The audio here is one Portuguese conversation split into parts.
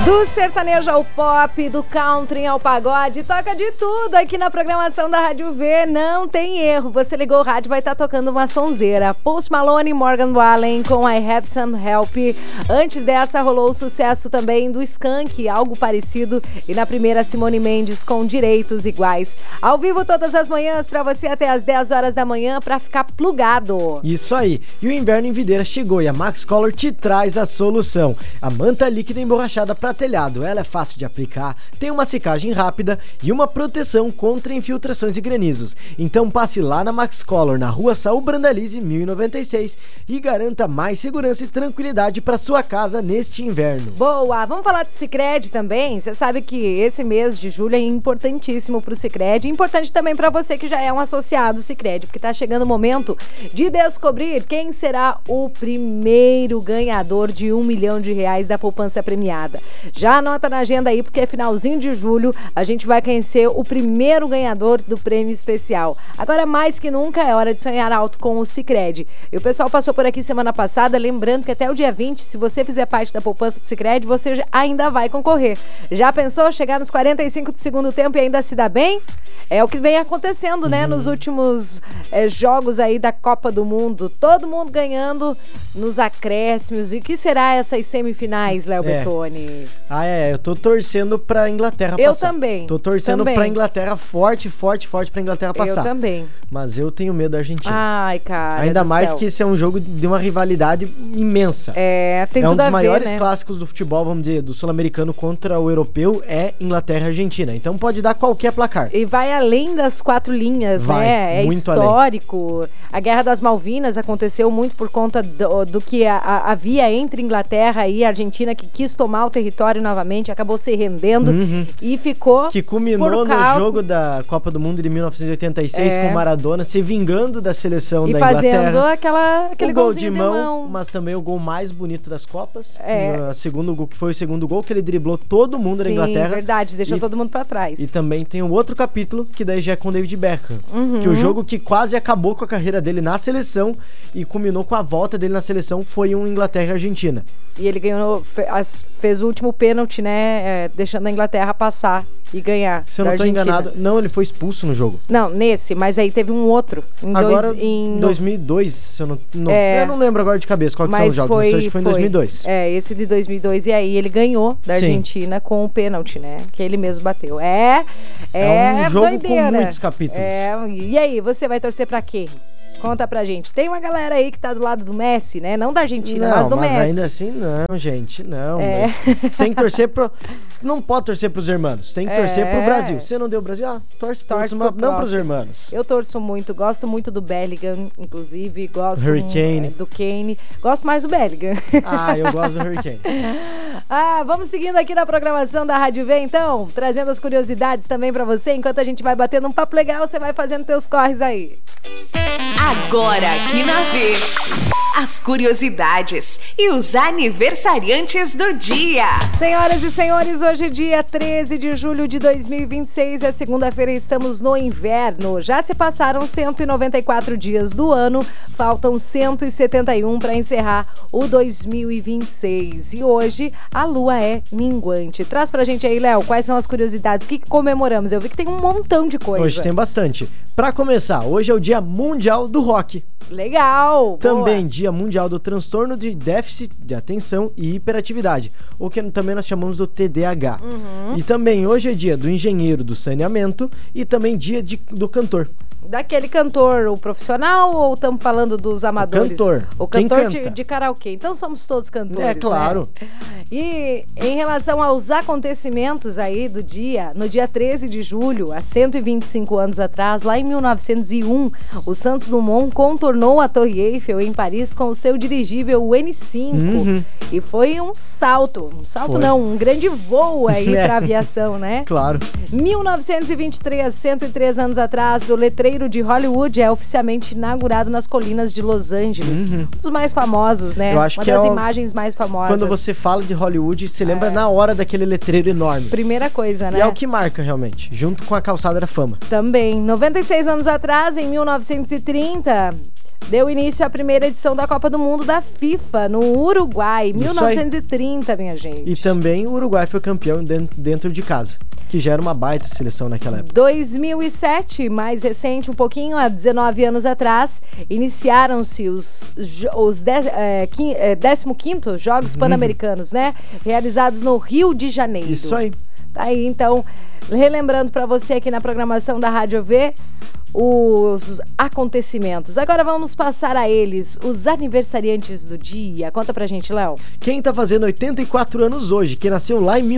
Do sertanejo ao pop, do country ao pagode, toca de tudo aqui na programação da Rádio V, não tem erro. Você ligou o rádio, vai estar tocando uma sonzeira. Post Malone e Morgan Wallen com I Have Some Help. Antes dessa rolou o sucesso também do Skank, algo parecido. E na primeira, Simone Mendes com Direitos Iguais. Ao vivo todas as manhãs pra você até as 10 horas da manhã pra ficar plugado. Isso aí. E o inverno em Videira chegou e a Max Color te traz a solução. A manta líquida emborrachada pra telhado, ela é fácil de aplicar, tem uma secagem rápida e uma proteção contra infiltrações e granizos. Então passe lá na Max Color, na rua Saul Brandalize 1096 e garanta mais segurança e tranquilidade para sua casa neste inverno. Boa! Vamos falar do Sicredi também? Você sabe que esse mês de julho é importantíssimo pro Sicredi, importante também para você que já é um associado Sicredi, porque tá chegando o momento de descobrir quem será o primeiro ganhador de R$1 milhão da poupança premiada. Já anota na agenda aí, porque é finalzinho de julho, a gente vai conhecer o primeiro ganhador do prêmio especial. Agora, mais que nunca, é hora de sonhar alto com o Sicredi. E o pessoal passou por aqui semana passada, lembrando que até o dia 20, se você fizer parte da poupança do Sicredi, você ainda vai concorrer. Já pensou chegar nos 45 do segundo tempo e ainda se dar bem? É o que vem acontecendo, né? Nos últimos jogos aí da Copa do Mundo. Todo mundo ganhando nos acréscimos. E o que será essas semifinais, Léo Bertoni? Eu tô torcendo pra Inglaterra passar. Eu também. Tô torcendo pra Inglaterra forte pra Inglaterra passar. Eu também. Mas eu tenho medo da Argentina. Ai, cara. Ainda mais que esse é um jogo de uma rivalidade imensa. Tem tudo a ver, né? É um dos maiores clássicos do futebol, vamos dizer, do sul-americano contra o europeu, é Inglaterra e Argentina. Então pode dar qualquer placar. E vai além das 4 linhas, né? É histórico. Além. A Guerra das Malvinas aconteceu muito por conta do que havia entre Inglaterra e Argentina, que quis tomar o território novamente, acabou se rendendo e ficou... Que culminou no jogo da Copa do Mundo de 1986 com Maradona se vingando da seleção da Inglaterra. E fazendo aquele gol golzinho de mão, mas também o gol mais bonito das Copas. Segundo gol, que foi o segundo gol, que ele driblou todo mundo da Inglaterra. Sim, verdade, deixou todo mundo pra trás. E também tem um outro capítulo, que daí já é com o David Beckham. Que o jogo que quase acabou com a carreira dele na seleção e culminou com a volta dele na seleção foi um Inglaterra e Argentina. E ele ganhou, fez o último pênalti, né? Deixando a Inglaterra passar e ganhar. Se eu não tô enganado, não, ele foi expulso no jogo. Não, nesse, mas aí teve um outro. Em 2002, se eu não lembro agora de cabeça qual que são os jogos, mas acho que foi em 2002. Esse de 2002, e aí ele ganhou da Argentina com o pênalti, né? Que ele mesmo bateu. É um jogo doideira. Com muitos capítulos. E aí, você vai torcer pra quem? Conta pra gente. Tem uma galera aí que tá do lado do Messi, né? Não da Argentina, mas do Messi. Mas ainda assim não, gente, não. Tem que torcer não pode torcer pros irmãos, tem que torcer pro Brasil. Se não deu o Brasil, torce não pros irmãos. Eu torço muito, gosto muito do Bellingham, inclusive, gosto do Kane. Gosto mais do Bellingham. Eu gosto do Harry Kane. Vamos seguindo aqui na programação da Rádio V, então, trazendo as curiosidades também pra você. Enquanto a gente vai batendo um papo legal, você vai fazendo teus corres aí. Agora aqui na V, as curiosidades e os aniversariantes do dia. Senhoras e senhores, hoje é dia 13 de julho de 2026, é segunda-feira, estamos no inverno. Já se passaram 194 dias do ano, faltam 171 para encerrar o 2026. E hoje a lua é minguante. Traz pra gente aí, Léo, quais são as curiosidades, o que comemoramos? Eu vi que tem um montão de coisa. Hoje tem bastante. Pra começar, hoje é o Dia Mundial do Rock. Legal! Também boa. Dia Mundial do Transtorno de Déficit de Atenção e Hiperatividade, o que também nós chamamos do TDAH. E também hoje é dia do engenheiro do saneamento e também dia do cantor. Daquele cantor, o profissional, ou estamos falando dos amadores? O cantor de karaokê. Então somos todos cantores, é claro. Né? E em relação aos acontecimentos aí do dia, no dia 13 de julho, há 125 anos atrás, lá em 1901, o Santos Dumont contornou a Torre Eiffel em Paris com o seu dirigível N5. E foi um salto não, um grande voo aí para aviação, né? Claro. 1923, 103 anos atrás, o letreiro de Hollywood é oficialmente inaugurado nas colinas de Los Angeles. Um dos mais famosos, né? Eu acho Uma que das imagens mais famosas. Quando você fala de Hollywood, se lembra na hora daquele letreiro enorme. Primeira coisa, né? E é o que marca realmente, junto com a Calçada da Fama. Também. 96 anos atrás, em 1930... Deu início à primeira edição da Copa do Mundo da FIFA, no Uruguai, 1930, minha gente. E também o Uruguai foi campeão dentro de casa, que já era uma baita seleção naquela época. 2007, mais recente um pouquinho, há 19 anos atrás, iniciaram-se os 15º Jogos Pan-Americanos, né? Realizados no Rio de Janeiro. Isso aí. Tá aí, então, relembrando para você aqui na programação da Rádio V, os acontecimentos. Agora vamos passar a eles, os aniversariantes do dia. Conta pra gente, Léo. Quem tá fazendo 84 anos hoje, que nasceu lá em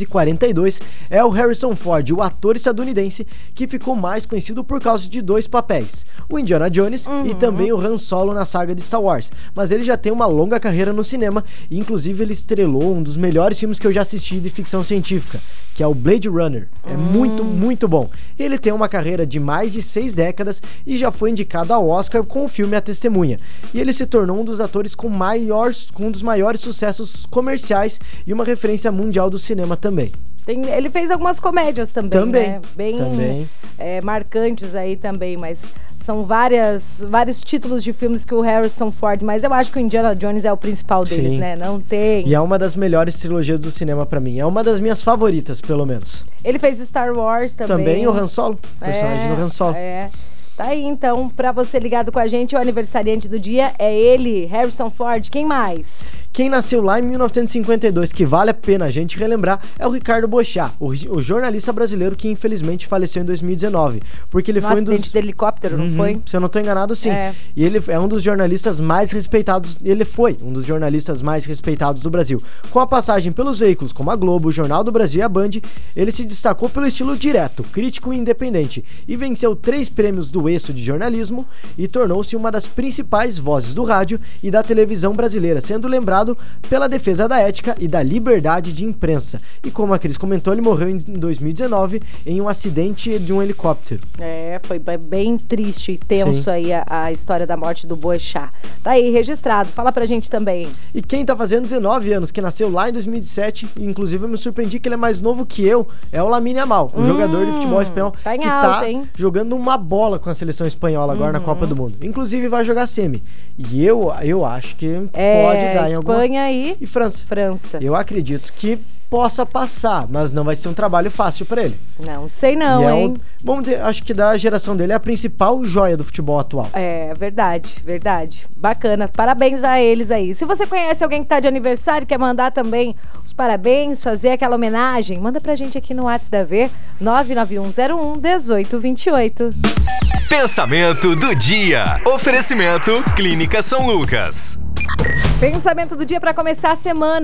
1942, é o Harrison Ford, o ator estadunidense que ficou mais conhecido por causa de 2 papéis, o Indiana Jones e também o Han Solo na saga de Star Wars. Mas ele já tem uma longa carreira no cinema e inclusive ele estrelou um dos melhores filmes que eu já assisti de ficção científica, que é o Blade Runner. É muito, muito bom. Ele tem uma carreira de mais de 6 décadas e já foi indicado ao Oscar com o filme A Testemunha. E ele se tornou um dos atores com um dos maiores sucessos comerciais e uma referência mundial do cinema também. Ele fez algumas comédias também, né? Bem também. Marcantes aí também, mas são vários títulos de filmes que o Harrison Ford, mas eu acho que o Indiana Jones é o principal deles, né? Não tem. E é uma das melhores trilogias do cinema pra mim. É uma das minhas favoritas, pelo menos. Ele fez Star Wars também. Também o Han Solo, personagem do Han Solo. Tá aí, então, pra você ligado com a gente, o aniversariante do dia é ele, Harrison Ford. Quem mais? Quem nasceu lá em 1952, que vale a pena a gente relembrar, é o Ricardo Boechat, o jornalista brasileiro que infelizmente faleceu em 2019. Porque ele foi um dos... acidente de helicóptero, não foi? Se eu não tô enganado, sim. E ele é um dos jornalistas mais respeitados, ele foi um dos jornalistas mais respeitados do Brasil. Com a passagem pelos veículos como a Globo, o Jornal do Brasil e a Band, ele se destacou pelo estilo direto, crítico e independente, e venceu 3 prêmios do ESSO de jornalismo e tornou-se uma das principais vozes do rádio e da televisão brasileira, sendo lembrado pela defesa da ética e da liberdade de imprensa. E como a Cris comentou, ele morreu em 2019 em um acidente de um helicóptero. Foi bem triste e tenso aí a história da morte do Boechat. Tá aí, registrado. Fala pra gente também. E quem tá fazendo 19 anos, que nasceu lá em 2007, e inclusive eu me surpreendi que ele é mais novo que eu, é o Lamine Yamal, um jogador de futebol espanhol tá que alta, tá jogando uma bola com a seleção espanhola agora na Copa do Mundo. Inclusive vai jogar semi. E eu acho que pode dar em alguma... Espanha e França. Eu acredito que possa passar, mas não vai ser um trabalho fácil pra ele. Não sei não, hein? Vamos dizer, acho que da geração dele é a principal joia do futebol atual. Verdade. Bacana. Parabéns a eles aí. Se você conhece alguém que tá de aniversário, quer mandar também os parabéns, fazer aquela homenagem, manda pra gente aqui no WhatsApp da V, 991011828. Pensamento do dia. Oferecimento Clínica São Lucas. Pensamento do dia para começar a semana.